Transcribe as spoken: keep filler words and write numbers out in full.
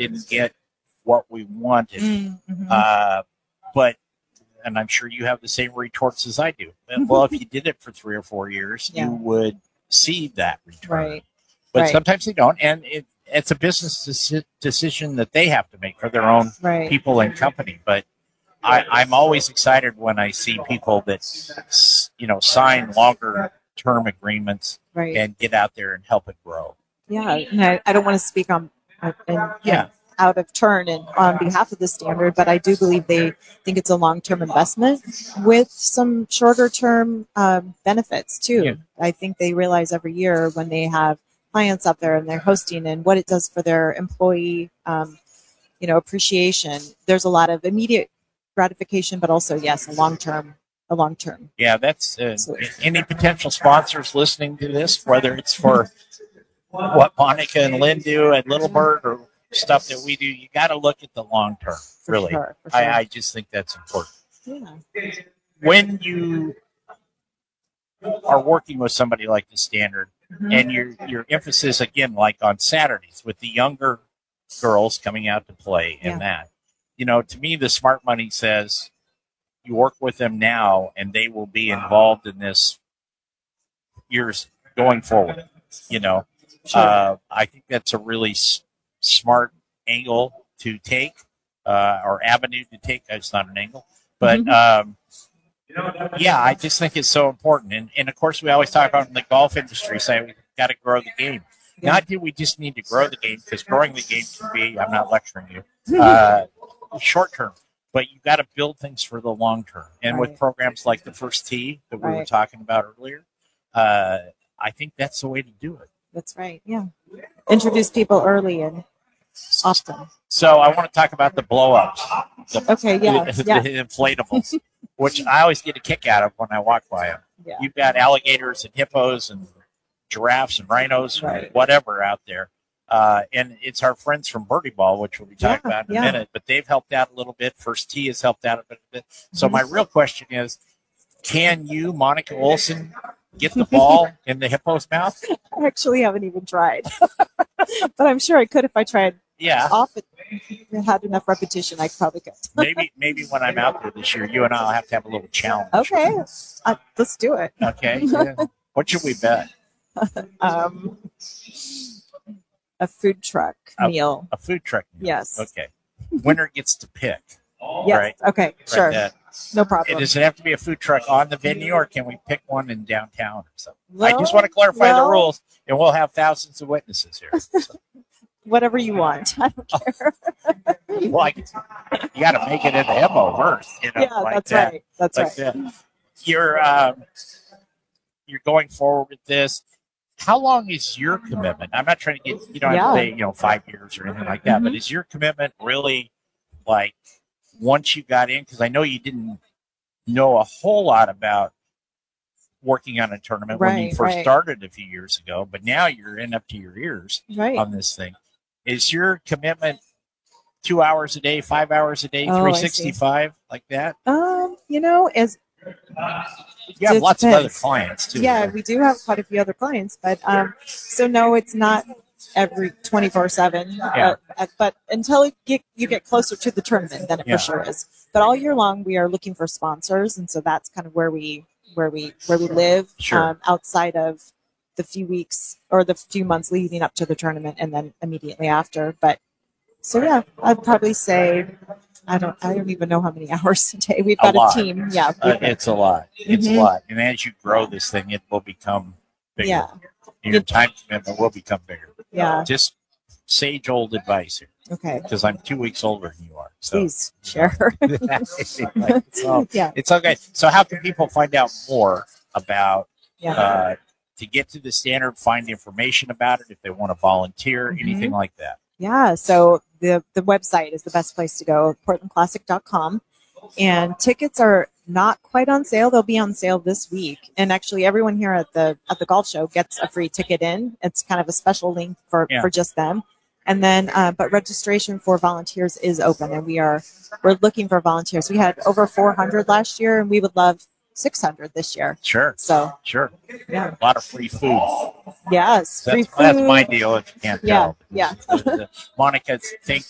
didn't get what we wanted. Mm-hmm. Uh, but, and I'm sure you have the same retorts as I do. Well, if you did it for three or four years, Yeah. you would see that return. Right. But right. sometimes they don't, and it, it's a business deci- decision that they have to make for their own Right. people and company. But I, I'm always excited when I see people that, you know, sign longer term agreements Right. and get out there and help it grow. Yeah, and I, I don't want to speak on uh, and, Yeah. out of turn and on behalf of the Standard, but I do believe they think it's a long-term investment with some shorter-term um, benefits too. Yeah. I think they realize every year when they have clients up there and they're hosting and what it does for their employee, um, you know, appreciation. There's a lot of immediate gratification, but also yes, a long-term, a long-term. Yeah, that's uh, any potential sponsors listening to this, whether it's for what Monica and Lynn do at Little Bird or stuff that we do, you got to look at the long term. For really, sure, for sure. I, I just think that's important. Yeah. When you are working with somebody like the Standard, mm-hmm. and your your emphasis again, like on Saturdays with the younger girls coming out to play, and yeah. that, you know, to me, the smart money says you work with them now, and they will be involved in this years going forward. You know. Sure. Uh, I think that's a really s- smart angle to take, uh, or avenue to take. It's not an angle, but um, yeah, I just think it's so important. And, and of course, we always talk about in the golf industry, saying we've got to grow the game. Yeah. Not that we just need to grow the game, because growing the game can be, I'm not lecturing you, uh, short term, but you've got to build things for the long term. And right. with programs like the First Tee that we right. were talking about earlier, uh, I think that's the way to do it. That's right. Yeah. Introduce people early and often. So I want to talk about the blow-ups. The, okay, yeah. The, yeah. the inflatables, which I always get a kick out of when I walk by them. Yeah. You've got alligators and hippos and giraffes and rhinos right. and whatever out there. Uh, and it's our friends from Birdie Ball, which we'll be talking yeah, about in yeah. a minute. But they've helped out a little bit. First Tee has helped out a bit. So mm-hmm. my real question is, can you, Monica Olson, get the ball in the hippo's mouth? I actually haven't even tried, but I'm sure I could if I tried. Yeah, often. If I had enough repetition, I probably could. maybe, maybe when I'm out there this year, you and I'll have to have a little challenge. Okay, uh, let's do it. Okay, yeah. What should we bet? um, a food truck a, meal. A food truck meal. Yes. Okay. Winner gets to pick. Yes. Right? Okay. Right, sure. that. No problem. Does it have to be a food truck on the venue, or can we pick one in downtown or something? Well, I just want to clarify well, the rules, and we'll have thousands of witnesses here. So. Whatever you want. I don't care. Well, I, you got to make it in the hippo first. You know, yeah, like that's that. right. That's like right. That. You're, um, you're going forward with this. How long is your commitment? I'm not trying to get, you don't yeah. have to say, you know, five years or anything like that, mm-hmm. but is your commitment really like once you got in? Because I know you didn't know a whole lot about working on a tournament right, when you first right. started a few years ago, but now you're in up to your ears right. on this thing. Is your commitment two hours a day, five hours a day, oh, three sixty-five, like that? Um, you know, as you have lots depends. of other clients too. Yeah, right? we do have quite a few other clients, but um, so no, it's not every twenty-four seven. Yeah. Uh, but until you get, you get closer to the tournament, then it yeah. for sure is. But all year long, we are looking for sponsors, and so that's kind of where we where we where we live sure. um, outside of the few weeks or the few months leading up to the tournament, and then immediately after. But so yeah, I'd probably say I don't I don't even know how many hours a day. We've got a, a team. Yeah, uh, it's a lot. It's mm-hmm. a lot, and as you grow this thing, it will become bigger. Yeah, your time commitment will become bigger. Yeah, just sage old advice here. Okay. Because I'm two weeks older than you are. So. Please share. it's, all, yeah. it's okay. So how can people find out more about yeah. uh, to get to the Standard, find information about it if they want to volunteer, mm-hmm. anything like that? Yeah. So the, the website is the best place to go, portland classic dot com. And tickets are not quite on sale. They'll be on sale this week. And actually everyone here at the at the golf show gets a free ticket in. It's kind of a special link for, yeah. for just them. And then, uh, but registration for volunteers is open, and we are, we're looking for volunteers. We had over four hundred last year, and we would love six hundred this year. Sure. So, sure. Yeah. A lot of free food. Yes. That's, free that's food. my deal if you can't yeah, tell. Yeah. uh, Monica, thank